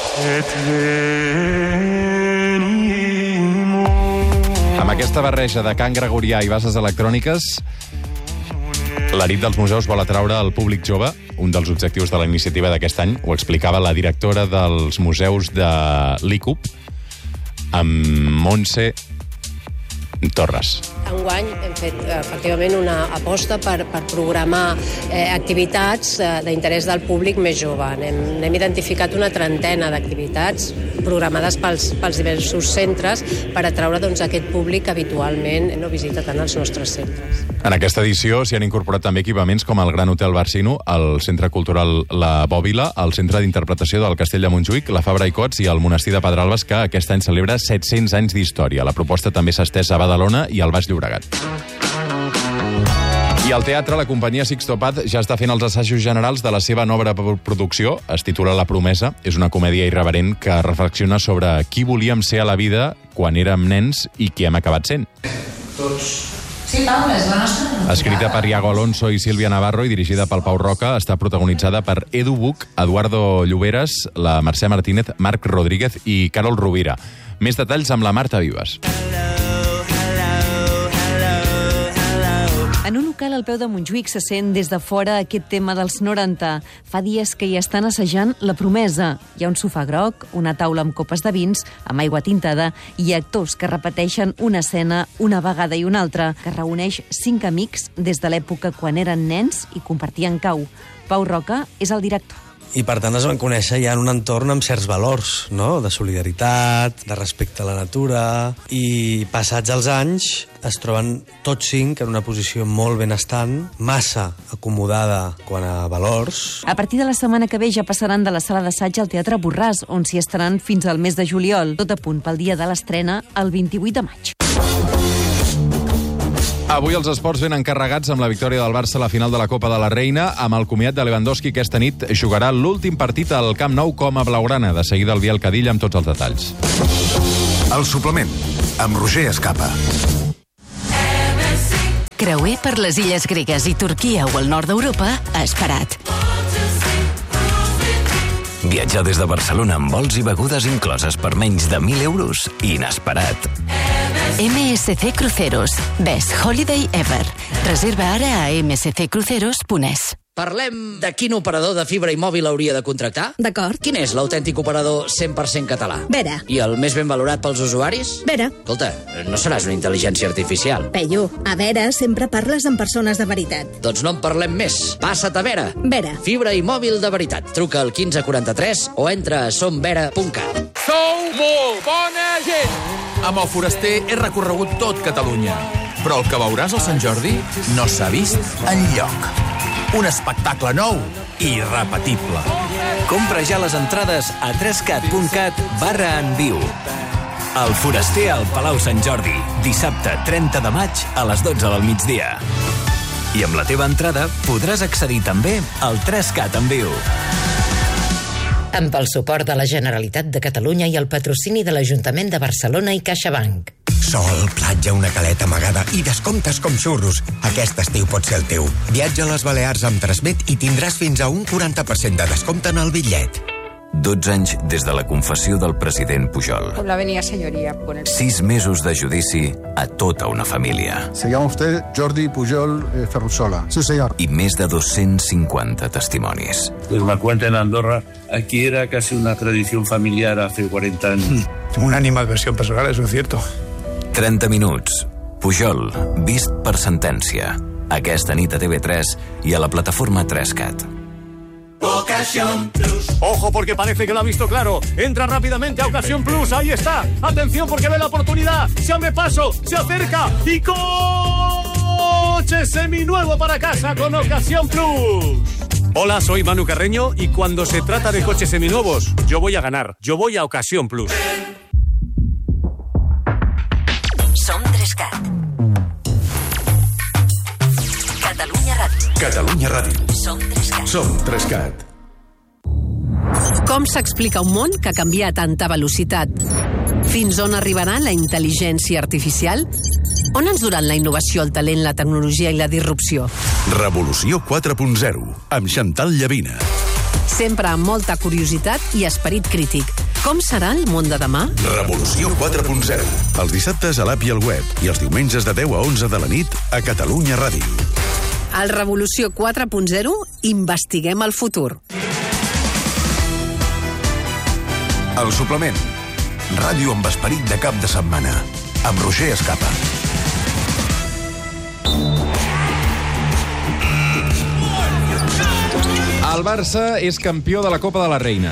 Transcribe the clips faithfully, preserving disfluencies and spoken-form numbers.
Amb aquesta barreja de cant gregorià i bases electròniques, la nit dels museus vol atraure el públic jove. Un dels objectius de la iniciativa d'aquest any ho explicava la directora dels museus de l'I C U P, amb Montse Torres. Enguany hem fet efectivament una aposta per, per programar eh, activitats eh, d'interès del públic més jove. Hem, hem identificat una trentena d'activitats programades pels, pels diversos centres per atraure doncs, aquest públic que habitualment no visita tant els nostres centres. En aquesta edició s'hi han incorporat també equipaments com el Gran Hotel Barsino, el Centre Cultural La Bòbila, el Centre d'Interpretació del Castell de Montjuïc, la Fabra i Cots i el Monestir de Pedralbes, que aquest any celebra set-cents anys d'història. La proposta també s'ha estès a Badalona i al Baix Llobregat. I al teatre, la companyia Sixto Paz ja està fent els assajos generals de la seva nova producció. Es titula La Promesa. És una comèdia irreverent que reflexiona sobre qui volíem ser a la vida quan érem nens i qui hem acabat sent. Tots. Sí, Pau, és la nostra... Escrita per Iago Alonso i Sílvia Navarro i dirigida pel Pau Roca, està protagonitzada per Edu Buch, Eduardo Lloberes, la Mercè Martínez, Marc Rodríguez i Carol Rovira. Més detalls amb la Marta Vives. En un local al peu de Montjuïc se sent des de fora aquest tema dels noranta. Fa dies que hi estan assajant La Promesa. Hi ha un sofà groc, una taula amb copes de vins, amb aigua tintada, i actors que repeteixen una escena una vegada i una altra, que reuneix cinc amics des de l'època quan eren nens i compartien cau. Pau Roca és el director. I, per tant, es van conèixer ja en un entorn amb certs valors, no? De solidaritat, de respecte a la natura... I, passats els anys, es troben tots cinc en una posició molt benestant, massa acomodada quant a valors. A partir de la setmana que ve ja passaran de la sala d'assaig al Teatre Borràs, on s'hi estaran fins al mes de juliol. Tot a punt pel dia de l'estrena, el vint-i-vuit de maig. Avui els esports ben encarregats amb la victòria del Barça a la final de la Copa de la Reina, amb el comiat de Lewandowski, que aquesta nit jugarà l'últim partit al Camp Nou com a blaugrana. De seguida el Biel Cadilla amb tots els detalls. El suplement, amb Roger Escapa. Creuer per les illes gregues i Turquia o el nord d'Europa, esperat. Viatjar des de Barcelona amb vols i begudes incloses per menys de mil euros, inesperat. M S C Cruceros. Best Holiday Ever. Reserva ara a m s c cruceros punt e s. Parlem de quin operador de fibra i mòbil hauria de contractar? D'acord. Quin és l'autèntic operador cent per cent català? Vera. I el més ben valorat pels usuaris? Vera. Escolta, no seràs una intel·ligència artificial. Peyu, a Vera sempre parles amb persones de veritat. Doncs no en parlem més. Passa't a Vera. Vera. Fibra i mòbil de veritat. Truca al quinze quaranta-tres o entra a som vera punt cat. Sou molt bona gent! Amb el Foraster he recorregut tot Catalunya. Però el que veuràs al Sant Jordi no s'ha vist enlloc. Un espectacle nou i irrepetible. Compra ja les entrades a trescat punt cat barra en viu. El Foraster al Palau Sant Jordi, dissabte trenta de maig a les dotze del migdia. I amb la teva entrada podràs accedir també al trescat en viu. Amb el suport de la Generalitat de Catalunya i el patrocini de l'Ajuntament de Barcelona i CaixaBank. Sol, platja, una caleta amagada i descomptes com xurros. Aquest estiu pot ser el teu. Viatja a les Balears amb Transmet i tindràs fins a un quaranta per cent de descompte en el bitllet. dotze anys des de la confessió del president Pujol. Con la venia señoría. Con el... Sis mesos de judici a tota una família. Se llama usted Jordi Pujol eh, Ferrusola. Sí, señor. I més de dos-cents cinquanta testimonis. Pues me cuenta en Andorra, aquí era casi una tradición familiar hace cuarenta años. Una animadversión personal, eso es cierto. trenta minuts. Pujol, vist per sentència. Aquesta nit a T V tres i a la plataforma trescat. Ocasión Plus. Ojo porque parece que lo ha visto claro. Entra rápidamente a Ocasión Plus. Ahí está. Atención porque ve la oportunidad. Se abre paso. Se acerca. Y coche seminuevo para casa con Ocasión Plus. Hola, soy Manu Carreño y cuando se trata de coches seminuevos, yo voy a ganar. Yo voy a Ocasión Plus. Som trescat. Catalunya Ràdio. Catalunya Ràdio. Som trescat. Som trescat. Com s'explica un món que canvia a tanta velocitat? Fins on arribarà la intel·ligència artificial? On ens duran la innovació, el talent, la tecnologia i la disrupció? Revolució quatre punt zero, amb Chantal Llavina. sempre amb molta curiositat i esperit crític. Com serà el món de demà? Revolució quatre punt zero. Els dissabtes a l'app i al web i els diumenges de deu a onze de la nit a Catalunya Ràdio. Al Revolució quatre punt zero investiguem el futur. El suplement. Ràdio amb esperit de cap de setmana. Amb Roger Escapa. El Barça és campió de la Copa de la Reina.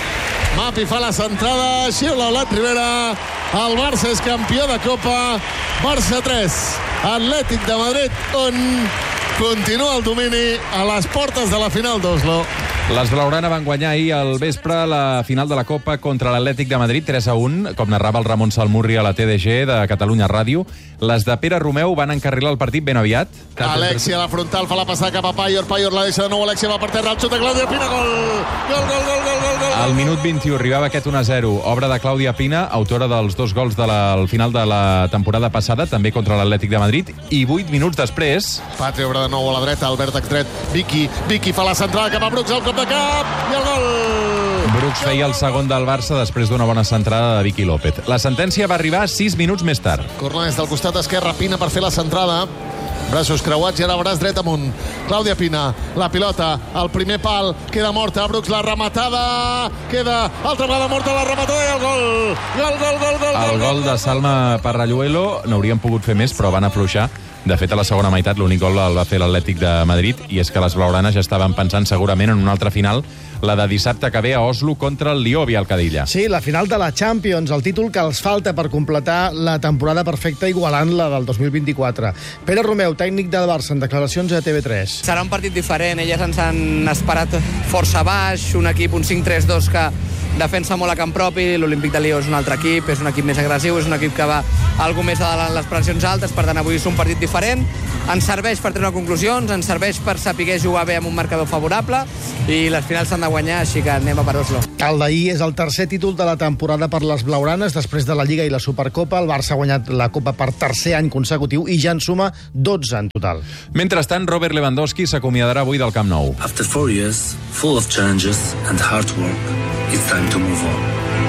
Mapi fa la centrada, xiula Olat Rivera. El Barça és campió de Copa. Barça tres, Atlètic de Madrid un. Continua el domini a les portes de la final d'Oslo. Les Blaugrana van guanyar ahir al vespre la final de la Copa contra l'Atlètic de Madrid, tres a un, com narrava el Ramon Salmurri a la T D G de Catalunya Ràdio. Les de Pere Romeu van encarrilar el partit ben aviat. Alexia a la frontal, fa la passada cap a Payor, Payor la deixa de nou, Alexia va per terra, el xut de Clàudia Pina, gol! Gol, gol, gol, gol, gol, gol! Al minut vint-i-u arribava aquest un a zero, obra de Clàudia Pina, autora dels dos gols de la, al final de la temporada passada, també contra l'Atlètic de Madrid, i vuit minuts després... Patri obre de nou a la dreta, Albert extret, Vicky, Vicky fa la centrada cap a Brooks, al cop de cap, i el gol! Brooks feia el segon del Barça després d'una bona centrada de Vicky López. La sentència va arribar sis minuts més tard. Corna des del costat esquerre, Pina per fer la centrada. Braços creuats i ara braç dret amunt. Clàudia Pina, la pilota, el primer pal, queda morta, Brooks la rematada, queda altra vegada morta la rematada i el gol! Gol, gol, gol, gol! El gol de Salma Parralluelo n'hauríem pogut fer més, però van afluixar. De fet, a la segona meitat l'únic gol el va fer l'Atlètic de Madrid, i és que les blaugranes ja estaven pensant segurament en una altra final, la de dissabte que ve a Oslo contra el Lió Vialcadilla. Sí, la final de la Champions, el títol que els falta per completar la temporada perfecta igualant la del dos mil vint-i-quatre. Pere Romeu, tècnic del Barça, en declaracions a T V tres. Serà un partit diferent, elles ens han esperat força baix, un equip, un cinc tres dos que defensa molt a camp propi, l'Olímpic de Lió és un altre equip, és un equip més agressiu, és un equip que va algo més a les pressions altes, per tant avui és un partit diferent, ens serveix per treure conclusions, ens serveix per saber jugar bé amb un marcador favorable i les finals s'han de guanyar, així que anem a per Oslo. El d'ahir és el tercer títol de la temporada per les blaugranes, després de la Lliga i la Supercopa. El Barça ha guanyat la Copa per tercer any consecutiu i ja en suma dotze en total. Mentrestant, Robert Lewandowski s'acomiadarà avui del Camp Nou. After four years, full of challenges and hard work, it's time to move on.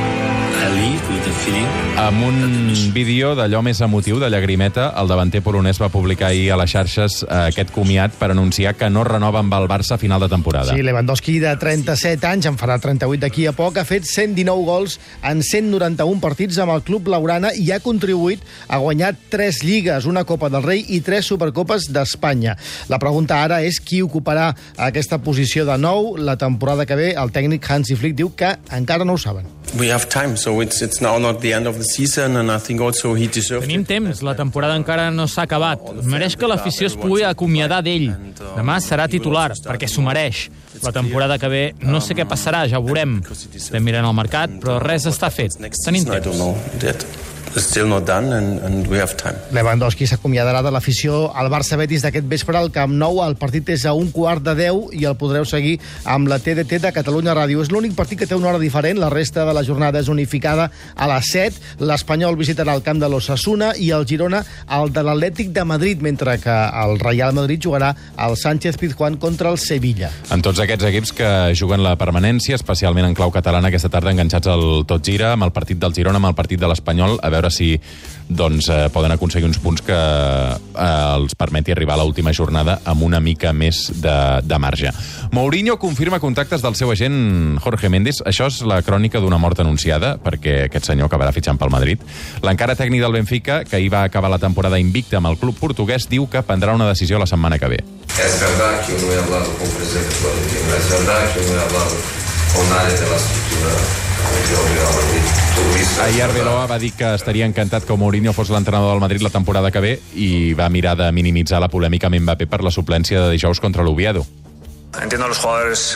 I leave with the feeling... Amb un vídeo d'allò més emotiu, de llagrimeta, el davanter polonès va publicar ahir a les xarxes aquest comiat per anunciar que no renova amb el Barça a final de temporada. Sí, Lewandowski, de trenta-set anys, en farà trenta-vuit d'aquí a poc, ha fet cent dinou gols en cent noranta-un partits amb el club blaugrana i ha contribuït a guanyar tres lligues, una Copa del Rei i tres Supercopes d'Espanya. La pregunta ara és qui ocuparà aquesta posició de nou la temporada que ve. El tècnic Hansi Flick diu que encara no ho saben. We have time, so it's, it's now not the end of the season, and I think also he deserves... Tenim temps, la temporada encara no s'ha acabat. Mereix que l'afició es pugui acomiadar d'ell. Demà serà titular, perquè s'ho mereix. La temporada que ve no sé què passarà, ja ho veurem. Estem mirant el mercat, però res està fet. Tenim temps. It's still not done and, and we have time. Lewandowski s'acomiadarà de l'afició al Barça Betis d'aquest vespre al Camp Nou. El partit és a un quart de deu i el podreu seguir amb la T D T de Catalunya Ràdio. És l'únic partit que té una hora diferent. La resta de la jornada és unificada a les set. L'Espanyol visitarà el camp de l'Osasuna i el Girona el de l'Atlètic de Madrid, mentre que el Real Madrid jugarà al Sánchez Pizjuán contra el Sevilla. En tots aquests equips que juguen la permanència, especialment en clau catalana, aquesta tarda enganxats al Tot Gira, amb el partit del Girona, amb el partit de l'Espanyol, a veure si doncs, eh, poden aconseguir uns punts que eh, els permeti arribar a l'última jornada amb una mica més de, de marge. Mourinho confirma contactes del seu agent Jorge Méndez. Això és la crònica d'una mort anunciada, perquè aquest senyor acabarà fitxant pel Madrid. L'encara tècnic del Benfica, que ahir va acabar la temporada invicta amb el club portuguès, diu que prendrà una decisió la setmana que ve. Es verdad que no he hablado con el presidente Florentino, es verdad que no he hablado con nadie de la estructura de Real Madrid. Ahir Arbeloa va dir que estaria encantat que Mourinho fos l'entrenador del Madrid la temporada que ve i va mirar de minimitzar la polèmica amb Mbappé per la suplència de dijous contra l'Oviedo. Entiendo a los jugadores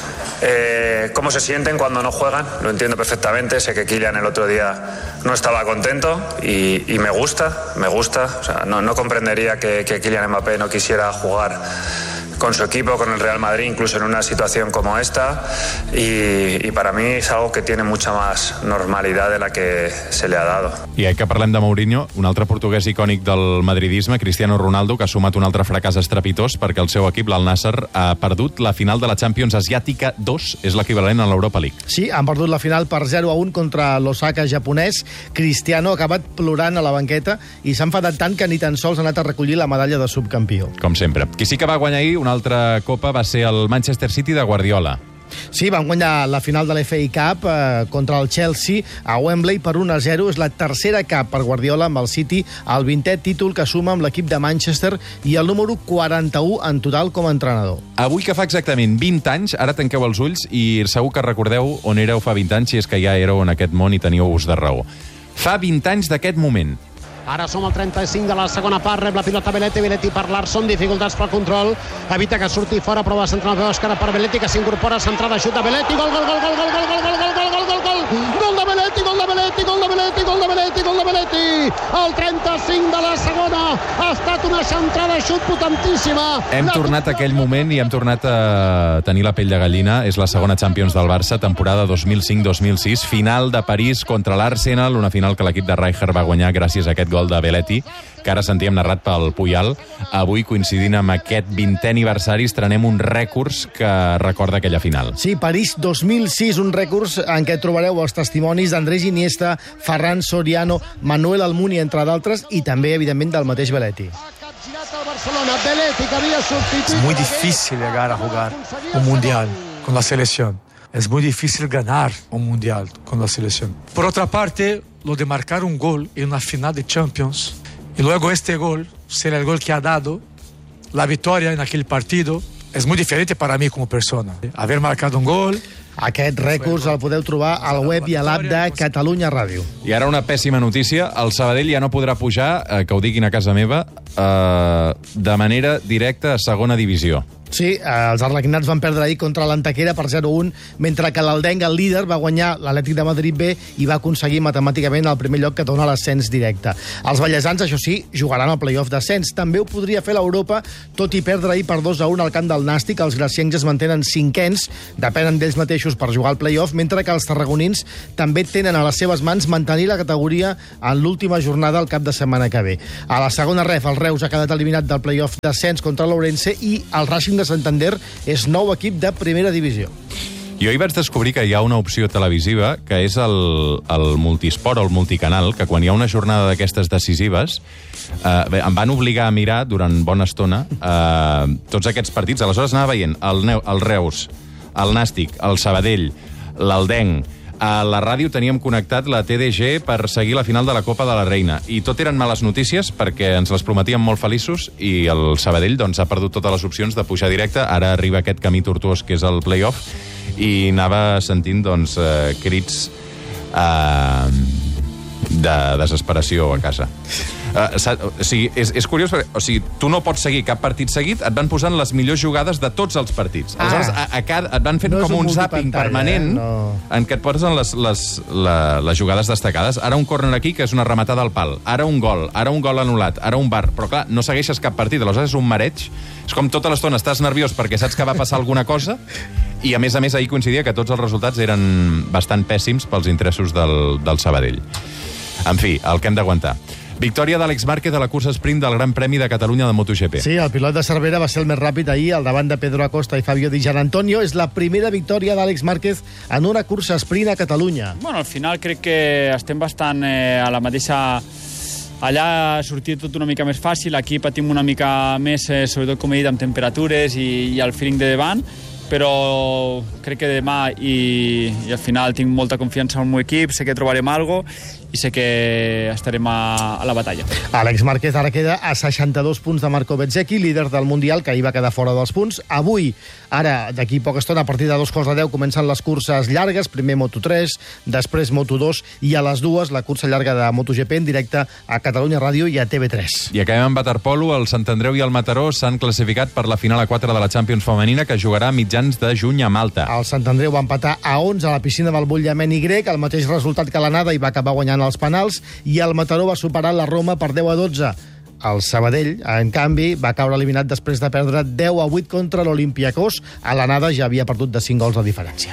eh, cómo se sienten cuando no juegan, lo entiendo perfectamente. Sé que Kylian el otro día no estaba contento y, y me gusta, me gusta. O sea, no, no comprendería que, que Kylian Mbappé no quisiera jugar con su equipo, con el Real Madrid, incluso en una situación como esta, y, y para mí es algo que tiene mucha más normalidad de la que se le ha dado. I eh, que parlem de Mourinho, un altre portuguès icònic del madridisme, Cristiano Ronaldo, que ha sumat un altre fracàs estrepitós perquè el seu equip, l'Al Nassr, ha perdut la final de la Champions Asiàtica dos, és l'equivalent a l'Europa League. Sí, han perdut la final per zero a un contra l'Osaka japonès. Cristiano ha acabat plorant a la banqueta i s'ha enfadat tant que ni tan sols ha anat a recollir la medalla de subcampió. Com sempre. Qui sí que va guanyar ahir una altra copa va ser el Manchester City de Guardiola. Sí, van guanyar la final de l'F A Cup eh, contra el Chelsea a Wembley per un a zero. És la tercera Cup per Guardiola amb el City, el vintè títol que suma amb l'equip de Manchester i el número quaranta-u en total com a entrenador. Avui que fa exactament vint anys, ara tanqueu els ulls i segur que recordeu on éreu fa vint anys, si és que ja éreu en aquest món i teníeu ús de raó. Fa vint anys d'aquest moment. Ara som al trenta-cinc de la segona part, rep la pilota Belletti, Belletti per Larsson, dificultats pel control, evita que surti fora, prova de centrar la esquerra per Belletti, que s'incorpora, centrada, xuta Belletti, gol, gol, gol, gol, gol, gol, gol, gol, gol, gol, gol, gol, gol, gol de Belletti, gol de Belletti, gol de Belletti, gol de Belletti, gol de Belletti, el trenta-cinc de la segona, ha estat una centrada, xut potentíssima. Hem tornat a aquell moment i hem tornat a tenir la pell de gallina. És la segona Champions del Barça, temporada dos mil cinc dos mil sis, final de París contra l'Arsenal, una final que l'equip de Rijkaard va guanyar gràcies a aquest gol de Belletti, que ara sentíem narrat pel Puyal. Avui, coincidint amb aquest vintè aniversari, estrenem un rècords que recorda aquella final. Sí, París dos mil sis, un rècords en què trobareu els testimonis d'Andrés Iniesta, Ferran Soriano, Manuel Almunia, entre d'altres, i també, evidentment, del mateix Belletti. Es muy difícil llegar a jugar un mundial con la selección. Es muy difícil ganar un mundial con la selección. Por otra parte, lo de marcar un gol en una final de Champions y luego este gol ser el gol que ha dado la victoria en aquel partido es muy diferente para mí como persona. Haber marcado un gol... Aquest rècords el podeu trobar al web i a l'app de Catalunya Ràdio. I ara una pèssima notícia. El Sabadell ja no podrà pujar, eh, que ho diguin a casa meva, eh, de manera directa a segona divisió. Sí, els arlequinats van perdre ahir contra l'Antequera per zero a un, mentre que l'Aldenga, el líder, va guanyar l'Atlètic de Madrid B i va aconseguir matemàticament el primer lloc que dona l'ascens directe. Els ballesans, això sí, jugaran al play-off d'ascens. També ho podria fer l'Europa, tot i perdre ahir per dos a un al camp del Nàstic. Els graciencs es mantenen cinquens, depenen d'ells mateixos per jugar al play-off, mentre que els tarragonins també tenen a les seves mans mantenir la categoria en l'última jornada el cap de setmana que ve. A la segona ref, el Reus ha quedat eliminat del play-off d'ascens contra l'Ourense i el Racing de Santander és nou equip de primera divisió. Jo hi vaig descobrir que hi ha una opció televisiva que és el, el multisport o el multicanal, que quan hi ha una jornada d'aquestes decisives eh, bé, em van obligar a mirar durant bona estona eh, tots aquests partits. Aleshores anava veient el, Neu, el Reus, el Nàstic, el Sabadell, l'Aldenc. A la ràdio teníem connectat la T D G per seguir la final de la Copa de la Reina. I tot eren males notícies perquè ens les prometíem molt feliços i el Sabadell doncs, ha perdut totes les opcions de pujar directe. Ara arriba aquest camí tortuós que és el play-off i anava sentint doncs, eh, crits eh, de desesperació a casa. Uh, o sigui, és, és curiós perquè o sigui, tu no pots seguir cap partit seguit, et van posant les millors jugades de tots els partits. Ah. Aleshores, a, a cada, et van fent no com un, un zàping permanent eh? no. en què et posen les, les, la, les jugades destacades. Ara un córner aquí, que és una rematada al pal. Ara un gol, ara un gol anul·lat, ara un bar. Però clar, no segueixes cap partit. Aleshores és un mareig. És com tota l'estona estàs nerviós perquè saps que va passar alguna cosa i a més a més ahir coincidia que tots els resultats eren bastant pèssims pels interessos del, del Sabadell. En fi, el que hem d'aguantar. Victòria d'Àlex Márquez a la cursa sprint del Gran Premi de Catalunya de MotoGP. Sí, el pilot de Cervera va ser el més ràpid ahir al davant de Pedro Acosta i Fabio Di Gianantonio. És la primera victòria d'Àlex Márquez en una cursa sprint a Catalunya. Bueno, al final crec que estem bastant eh, a la mateixa... Allà ha sortit tot una mica més fàcil, aquí patim una mica més, eh, sobretot com he dit, amb temperatures i, i el feeling de davant, però crec que demà i, i al final tinc molta confiança en el meu equip, sé que trobarem alguna cosa i sé que estarem a, a la batalla. Àlex Márquez ara queda a seixanta-dos punts de Marco Bezzecchi, líder del Mundial, que ahir va quedar fora dels punts. Avui, ara, d'aquí poca estona, a partir de dos quarts de deu, comencen les curses llargues, primer Moto tres, després Moto dos, i a les dues, la cursa llarga de MotoGP en directe a Catalunya Ràdio i a T V tres. I acabem amb waterpolo. El Sant Andreu i el Mataró s'han classificat per la final a quatre de la Champions femenina, que jugarà a mitjans de juny a Malta. El Sant Andreu va empatar a onze a la piscina del Bull Llameni grec, el mateix resultat que l'anada, i va acabar guanyant els penals, i el Mataró va superar la Roma per deu a dotze. El Sabadell, en canvi, va caure eliminat després de perdre deu a vuit contra l'Olympiacos. A l'anada ja havia perdut de cinc gols de diferència.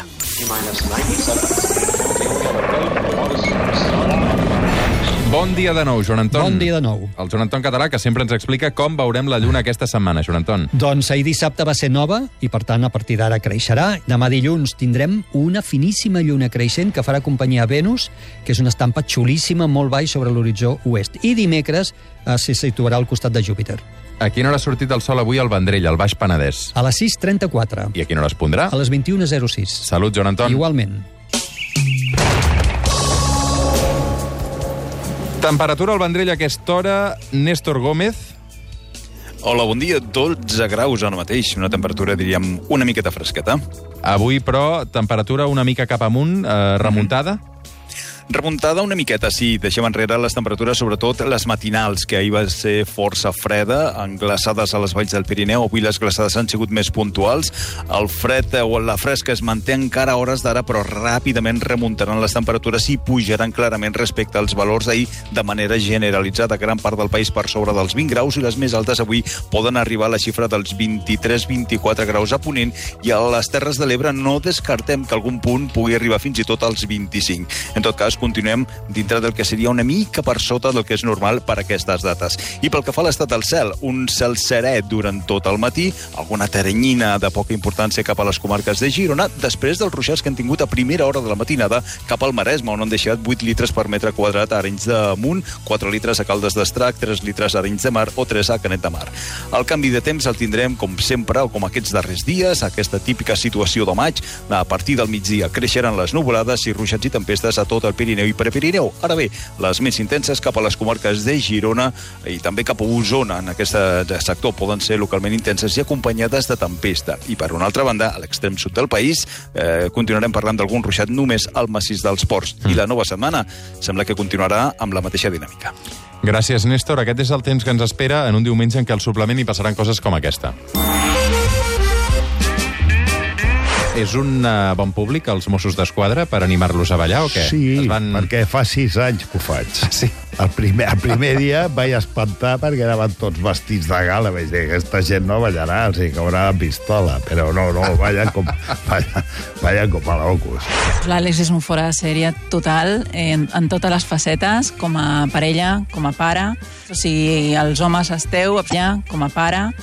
Bon dia de nou, Joan Anton. Bon dia de nou. El Joan Anton català, que sempre ens explica com veurem la lluna aquesta setmana, Joan Anton. Doncs ahir dissabte va ser nova i, per tant, a partir d'ara creixerà. Demà dilluns tindrem una finíssima lluna creixent que farà companyia a Venus, que és una estampa xulíssima molt baix sobre l'horitzó oest. I dimecres eh, se situarà al costat de Júpiter. A quina hora ha sortit el sol avui al Vendrell, al Baix Penedès? A les sis trenta-quatre. I a quina hora es pondrà? A les vint-i-una zero sis. Salut, Joan Anton. Igualment. Temperatura al Vendrell a aquesta hora, Néstor Gómez. Hola, bon dia. dotze graus ara mateix, una temperatura, diríem, una miqueta fresqueta. Avui, però, temperatura una mica cap amunt, eh, remuntada? Mm-hmm. Remuntada una miqueta, sí. Deixem enrere les temperatures, sobretot les matinals, que ahir va ser força freda, englaçades a les valls del Pirineu. Avui les glaçades han sigut més puntuals. El fred o la fresca es manté encara a hores d'ara, però ràpidament remuntaran les temperatures i pujaran clarament respecte als valors d'ahir de manera generalitzada. Gran part del país per sobre dels vint graus i les més altes avui poden arribar a la xifra dels vint-i-tres vint-i-quatre graus a Ponent, i a les Terres de l'Ebre no descartem que algun punt pugui arribar fins i tot als vint-i-cinc. En tot cas, continuem dintre del que seria una mica per sota del que és normal per aquestes dates. I pel que fa a l'estat del cel, un cel serè durant tot el matí, alguna teranyina de poca importància cap a les comarques de Girona, després dels ruixats que han tingut a primera hora de la matinada cap al Maresme, on han deixat vuit litres per metre quadrat a Arenys de Munt, quatre litres a Caldes d'Estrac, tres litres a Arenys de Mar o tres a Canet de Mar. El canvi de temps el tindrem, com sempre, o com aquests darrers dies, aquesta típica situació de maig. A partir del migdia creixeran les nuvolades i ruixats i tempestes a tot el Pirineu i Prepirineu. Ara bé, les més intenses cap a les comarques de Girona i també cap a Osona, en aquest sector, poden ser localment intenses i acompanyades de tempesta. I per una altra banda, a l'extrem sud del país, eh, continuarem parlant d'algun ruixat només al massís dels Ports. Mm. I la nova setmana sembla que continuarà amb la mateixa dinàmica. Gràcies, Néstor. Aquest és el temps que ens espera en un diumenge en què al suplement hi passaran coses com aquesta. És un uh, bon públic, els Mossos d'Esquadra, per animar-los a ballar o què? Sí, van... perquè fa sis anys que ho faig. Ah, sí? El primer, el primer dia vaig espantar perquè anaven tots vestits de gala. Vaig dir, aquesta gent no ballarà, els hi caurà la pistola. Però no, no, ballen com, ballen, ballen com a locos. L'Àlex és un fora de sèrie total, en, en totes les facetes, com a parella, com a pare. O sigui, els homes esteu allà com a pare,